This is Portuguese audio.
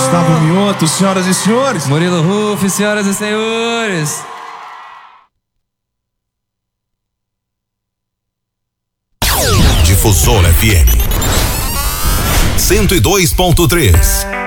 Gustavo Mioto, senhoras e senhores. Murilo Ruff, senhoras e senhores. Difusora FM 102.3